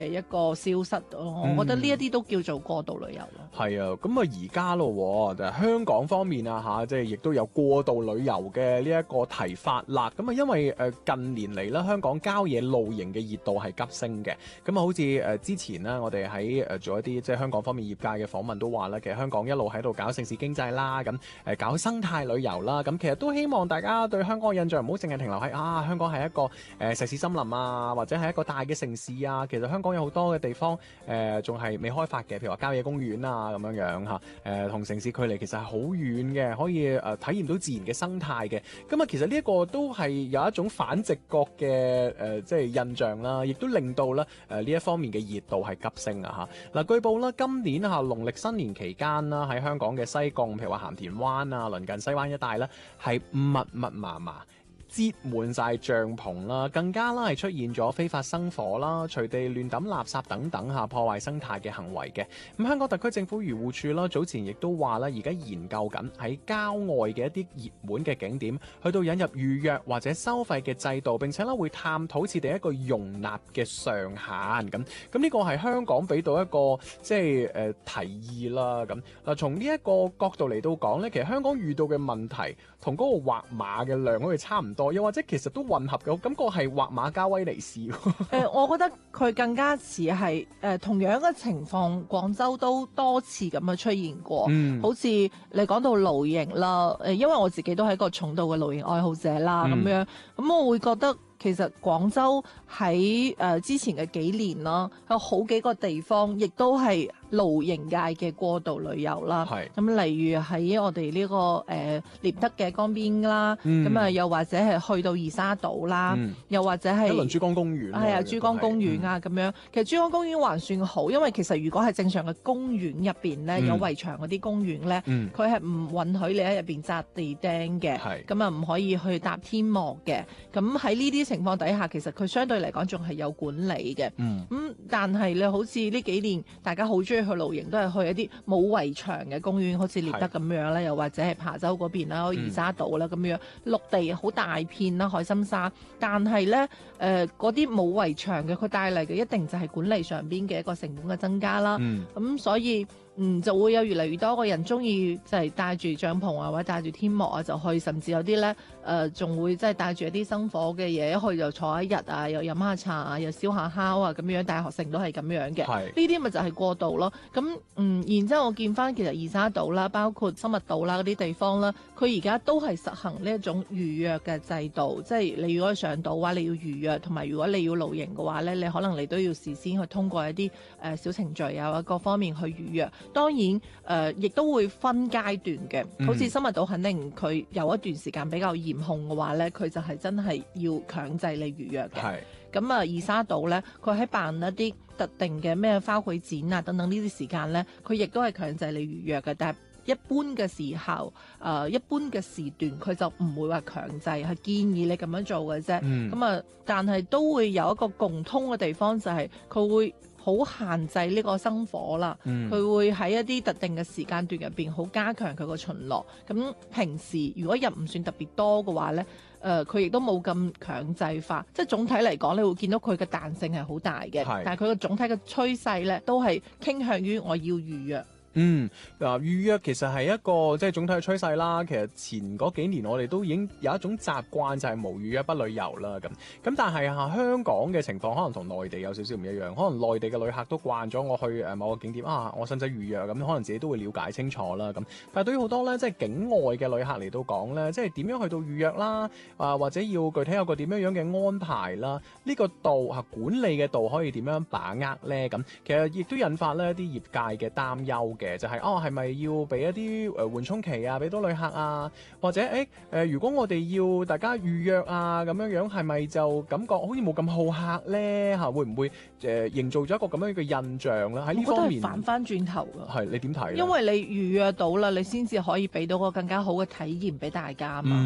一個消失咯。我覺得呢一啲都叫做過度旅遊咯。 係啊，咁啊而家咯，就係香港方面啊嚇，即係亦都有過度旅遊嘅呢一個提法啦。咁啊，因為近年嚟啦，香港郊野露營嘅熱度係急升嘅。咁啊，好似之前啦，我哋喺做一啲即係香港方面業界嘅訪問都話啦，其實香港一路喺度搞城市經濟啦，咁搞生態旅遊啦，咁其實都希望大家對香港嘅印象唔好淨係停留喺香港係一個石屎森林啊，或者係一個大嘅城市啊。其實香港有好多嘅地方仲係未開發嘅，譬如話郊野公園啊咁樣嚇，同城市距離其實係好遠嘅，可以體驗到自然嘅生態嘅。咁啊，其實呢一個都係有一種反直覺嘅即係印象啦，亦都令到咧呢一方面嘅熱度係急升啊嚇。嗱，據報啦，今年農曆新年期間啦，喺香港嘅西貢，譬如話鹹田灣啊，鄰近西灣一帶咧，係密密麻麻，擠滿晒帳篷啦，更加啦係出現咗非法生火啦、隨地亂抌垃圾等等破壞生態嘅行為嘅。咁香港特區政府漁護署啦，早前亦都話啦，而家研究緊喺郊外嘅一啲熱門嘅景點，去到引入預約或者收費嘅制度，並且咧會探討設定一個容納嘅上限咁。咁呢個係香港俾到一個即係提議啦。咁嗱，從呢一個角度嚟到講咧，其實香港遇到嘅問題同嗰個畫馬嘅量好似差唔多。又或者其實都混合嘅，感覺係畫馬加威尼斯。 我覺得佢更加似係同樣嘅情況，廣州都多次咁樣出現過。好似你講到露營啦，因為我自己都係一個重度嘅露營愛好者啦，咁樣咁我會覺得。其實廣州喺之前嘅幾年啦，有好幾個地方亦都係露營界嘅過度旅遊啦。咁例如喺我哋呢個獵德嘅江邊啦，咁又或者係去到二沙島啦，又或者係一輪珠江公園。 係啊，珠江公園啊咁樣。其實珠江公園還算好，因為其實如果係正常嘅公園入邊咧，有圍牆嗰啲公園咧，佢係唔允許你喺入邊紮地釘嘅，咁啊唔可以去搭天幕嘅。咁喺呢啲情況底下，其實佢相對嚟講仲係有管理嘅。但係你好似呢幾年大家好中意去露營，都係去一啲冇圍牆嘅公園，好似獵德咁樣啦，又或者係琶洲嗰邊啦、二沙島啦咁樣，陸地好大片啦，海心沙。但係咧嗰啲冇圍牆嘅，佢帶嚟嘅一定就係管理上邊嘅一個成本嘅增加啦。咁所以就會有越嚟越多個人中意就係帶住帳篷啊，或者帶住天幕啊就去，甚至有啲咧仲會即係帶住一啲生火嘅嘢，一去就坐一日啊，又飲下茶啊，又燒下烤啊咁樣。大學城都係咁樣嘅，呢啲咪就係過度咯。咁然之後我見翻其實二沙島啦，包括深密島啦嗰啲地方啦，佢而家都係實行呢一種預約嘅制度，即係你如果上島嘅話，你要預約，同埋如果你要露營嘅話咧，你可能你都要事先去通過一啲小程序啊，或者各方面去預約。當然亦都會分階段嘅，好似深密島肯定佢有一段時間比較嚴控嘅話咧，佢就係真係要強制你預約嘅。咁二沙島咧，佢喺辦一啲特定嘅咩花卉展啊等等呢啲時間咧，佢亦都係強制你預約嘅。但係一般嘅時候，一般嘅時段，佢就唔會話強制，係建議你咁樣做嘅啫。但係都會有一個共通嘅地方，就係佢會好限制呢個生火啦，佢會喺一啲特定嘅時間段入邊好加強佢個巡邏。咁平時如果人唔算特別多嘅話咧，佢亦都冇咁強制化，即係總體嚟講，你會見到佢嘅彈性係好大嘅，但係佢個總體嘅趨勢咧都係傾向於我要預約。 預約其實係一個即係總體嘅趨勢啦。其實前嗰幾年我哋都已經有一種習慣，就係無預約不旅遊啦。咁但係香港嘅情況可能同內地有少少唔一樣。可能內地嘅旅客都慣咗我去某個景點我使唔使預約咁，可能自己都會了解清楚啦。咁但係對於好多咧即係境外嘅旅客嚟到講咧，即係點樣去到預約啦，或者要具體有個點樣樣嘅安排啦，呢個度管理嘅度可以點樣把握咧？咁其實亦都引發咧一啲業界嘅擔憂嘅，就係係咪要俾一啲緩衝期啊，俾到旅客啊，或者如果我哋要大家預約啊咁樣樣，係咪就感覺好似冇咁好客咧？會唔會營造咗一個咁樣嘅印象咧？喺呢方面，我覺得係反翻轉頭㗎。 係你點睇？ 因為你預約到啦，你先至可以俾到個更加好嘅體驗俾大家嘛。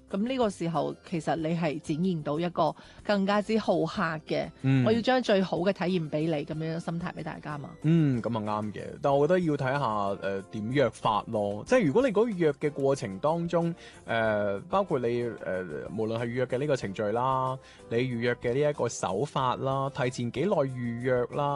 咁呢個時候其實你係展現到一個更加之好客嘅，我要將最好嘅體驗俾你咁樣嘅心態俾大家嘛。 咁啊啱嘅，但我覺得要睇下點約法咯。即係如果你嗰約嘅過程當中，包括你無論係預約嘅呢個程序啦，你預約嘅呢一個手法啦，提前幾耐預約啦。